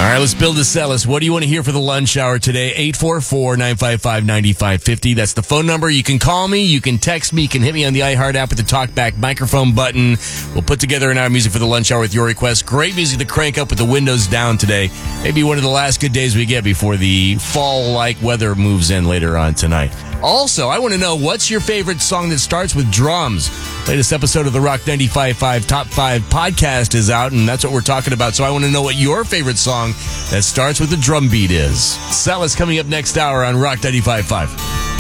right, let's build a Celis. What do you want to hear for the lunch hour today? 844-955-9550. That's the phone number. You can call me. You can text me. You can hit me on the iHeart app with the TalkBack microphone button. We'll put together an hour of music for the lunch hour with your request. Great music to crank up with the windows down today. Maybe one of the last good days we get before the fall-like weather moves in later on tonight. Also, I want to know, what's your favorite song that starts with drums? Latest episode of the Rock 95.5 Top 5 podcast is out, and that's what we're talking about. So I want to know what your favorite song that starts with the drum beat is. Celis coming up next hour on Rock 95.5.